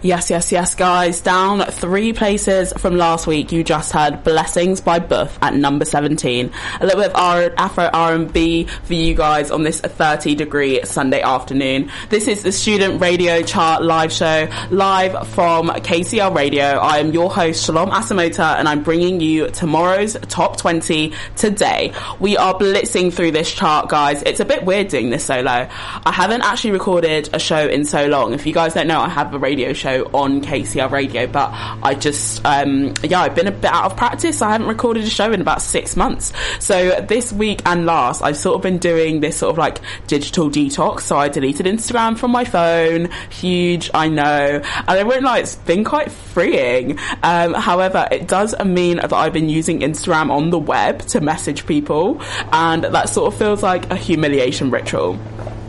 Yes, guys. Down 3 places from last week. You just heard Blessings by Buff at number 17. A little bit of Afro R&B for you guys on this 30-degree Sunday afternoon. This is the Student Radio Chart live show, live from KCL Radio. I am your host, Shalom Asamota, and I'm bringing you tomorrow's Top 20 today. We are blitzing through this chart, guys. It's a bit weird doing this solo. I haven't actually recorded a show in so long. If you guys don't know, I have a radio show on KCL Radio, but I just I've been a bit out of practice. I haven't recorded a show in about 6 months. So this week and last, I've sort of been doing this sort of like digital detox. So I deleted Instagram from my phone. Huge, I know, and I won't lie, it's been quite freeing. However, it does mean that I've been using Instagram on the web to message people, and that sort of feels like a humiliation ritual.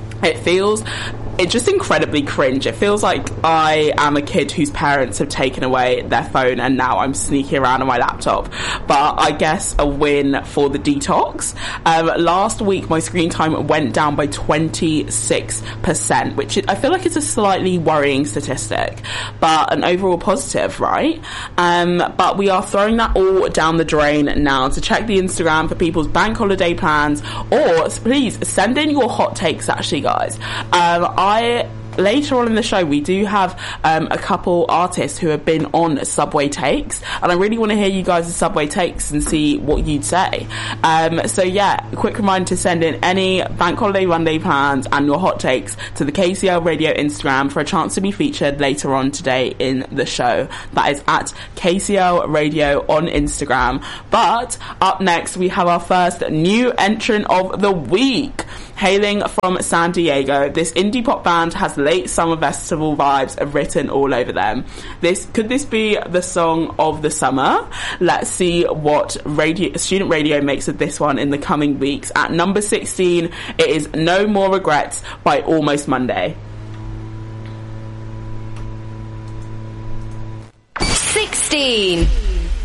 It's just incredibly cringe. It feels like I am a kid whose parents have taken away their phone and now I'm sneaking around on my laptop. But I guess a win for the detox. Last week, my screen time went down by 26%, which I feel like is a slightly worrying statistic, but an overall positive, right? But we are throwing that all down the drain now. To check the Instagram for people's bank holiday plans, or please send in your hot takes, actually, guys. Later on in the show, we do have a couple artists who have been on Subway Takes, and I really want to hear you guys' Subway Takes and see what you'd say. So yeah, a quick reminder to send in any Bank Holiday Monday plans and your hot takes to the KCL Radio Instagram for a chance to be featured later on today in the show. That is at KCL Radio on Instagram. But up next, we have our first new entrant of the week. Hailing from San Diego, this indie pop band has late summer festival vibes written all over them. Could this be the song of the summer? Let's see what student radio makes of this one in the coming weeks. At number 16, it is No More Regrets by Almost Monday. 16.